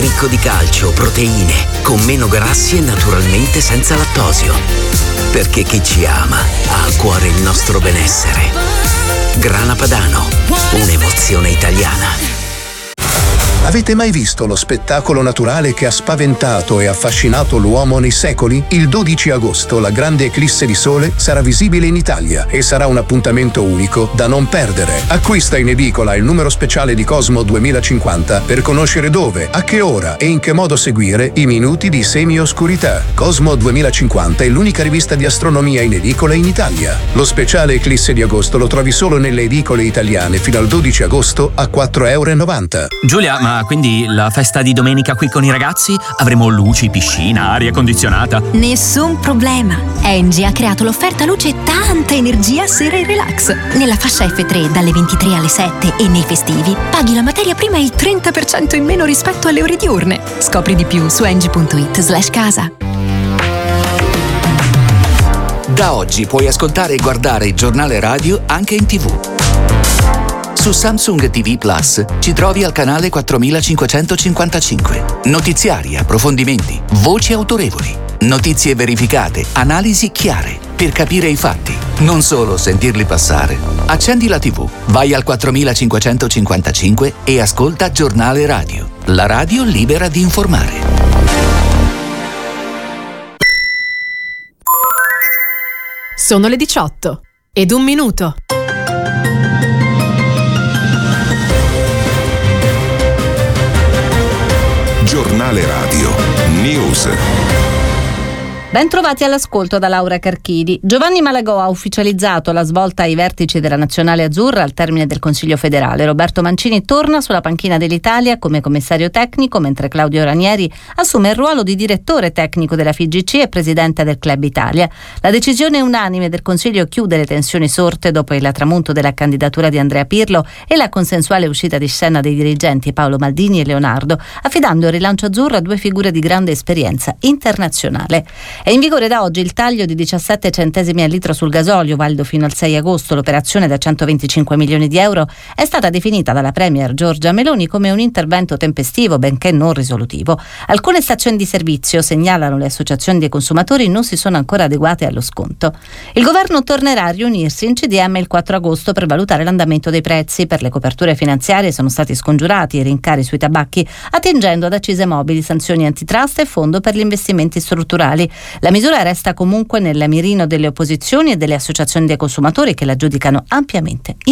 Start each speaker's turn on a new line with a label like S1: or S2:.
S1: ricco di calcio, proteine, con meno grassi e naturalmente senza lattosio. Perché chi ci ama ha a cuore il nostro benessere. Grana Padano, un'emozione italiana.
S2: Avete mai visto lo spettacolo naturale che ha spaventato e affascinato l'uomo nei secoli? Il 12 agosto la grande eclisse di sole sarà visibile in Italia e sarà un appuntamento unico da non perdere. Acquista in edicola il numero speciale di Cosmo 2050 per conoscere dove, a che ora e in che modo seguire i minuti di semi-oscurità. Cosmo 2050 è l'unica rivista di astronomia in edicola in Italia. Lo speciale eclisse di agosto lo trovi solo nelle edicole italiane fino al 12 agosto a €4,90.
S3: Giulia, ma quindi la festa di domenica qui con i ragazzi? Avremo luci, piscina, aria condizionata?
S4: Nessun problema. Engie ha creato l'offerta luce e tanta energia sera e relax. Nella fascia F3 dalle 23 alle 7 e nei festivi paghi la materia prima il 30% in meno rispetto alle ore diurne. Scopri di più su engie.it/casa.
S5: Da oggi puoi ascoltare e guardare il giornale radio anche in TV. Su Samsung TV Plus ci trovi al canale 4555. Notiziari, approfondimenti, voci autorevoli, notizie verificate, analisi chiare, per capire i fatti, non solo sentirli passare. Accendi la TV, vai al 4555 e ascolta Giornale Radio, la radio libera di informare.
S6: Sono le 18:01.
S7: Giornale Radio News.
S8: Ben trovati all'ascolto da Laura Carchidi. Giovanni Malagò ha ufficializzato la svolta ai vertici della Nazionale Azzurra al termine del Consiglio federale. Roberto Mancini torna sulla panchina dell'Italia come commissario tecnico, mentre Claudio Ranieri assume il ruolo di direttore tecnico della FIGC e presidente del Club Italia. La decisione unanime del Consiglio chiude le tensioni sorte dopo il tramonto della candidatura di Andrea Pirlo e la consensuale uscita di scena dei dirigenti Paolo Maldini e Leonardo, affidando il rilancio azzurro a due figure di grande esperienza internazionale. È in vigore da oggi il taglio di 17 centesimi al litro sul gasolio, valido fino al 6 agosto. L'operazione da 125 milioni di euro è stata definita dalla Premier Giorgia Meloni come un intervento tempestivo, benché non risolutivo. Alcune stazioni di servizio, segnalano le associazioni dei consumatori, non si sono ancora adeguate allo sconto. Il governo tornerà a riunirsi in CDM il 4 agosto per valutare l'andamento dei prezzi. Per le coperture finanziarie sono stati scongiurati i rincari sui tabacchi, attingendo ad accise mobili, sanzioni antitrust e fondo per gli investimenti strutturali. La misura resta comunque nel mirino delle opposizioni e delle associazioni dei consumatori, che la giudicano ampiamente